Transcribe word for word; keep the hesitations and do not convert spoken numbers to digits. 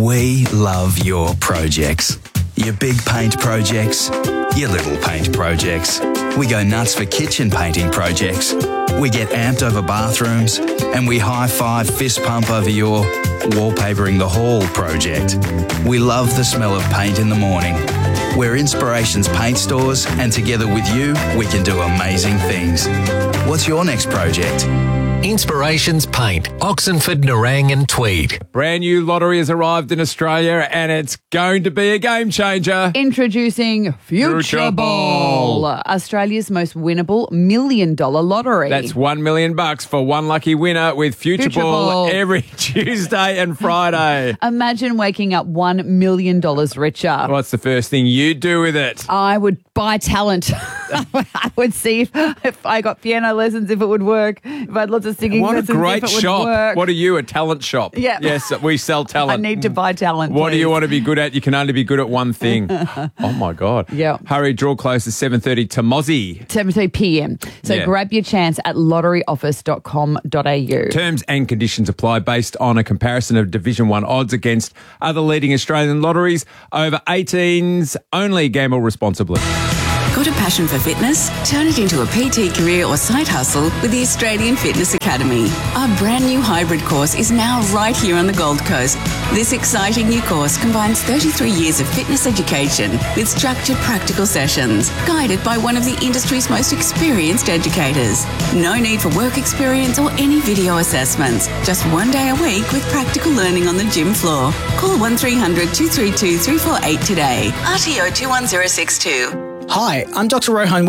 We love your projects. Your big paint projects, your little paint projects. We go nuts for kitchen painting projects. We get amped over bathrooms, and we high-five fist pump over your wallpapering the hall project. We love the smell of paint in the morning. We're Inspirations Paint Stores, and together with you, we can do amazing things. What's your next project? Inspirations Paint, Oxenford, Nerang and Tweed. Brand new lottery has arrived in Australia and it's going to be a game changer. Introducing Future, Future Ball, Ball. Australia's most winnable million dollar lottery. That's one million bucks for one lucky winner with Future, Future Ball, Ball. every Tuesday and Friday. Imagine waking up one million dollars richer. What's the first thing you'd do with it? I would buy talent. I would see if, if I got piano lessons, if it would work. If I had lots of singing What a lessons, great if it would shop. work. What are you, a talent shop? Yeah. Yes, we sell talent. I need to buy talent. What do you please. want to be good at? You can only be good at one thing. Oh, my God. Yeah. Hurry, draw close to seven thirty to Mozzie. seven thirty p.m. So Yeah. grab your chance at lottery office dot com dot a u. Terms and conditions apply based on a comparison of Division one odds against other leading Australian lotteries. Over eighteens only. Gamble responsibly. Got a passion for fitness? Turn it into a P T career or side hustle with the Australian Fitness Academy. Our brand new hybrid course is now right here on the Gold Coast. This exciting new course combines thirty-three years of fitness education with structured practical sessions, guided by one of the industry's most experienced educators. No need for work experience or any video assessments. Just one day a week with practical learning on the gym floor. Call one three hundred two three two three four eight today. R T O two one zero six two. Hi, I'm Doctor Rohan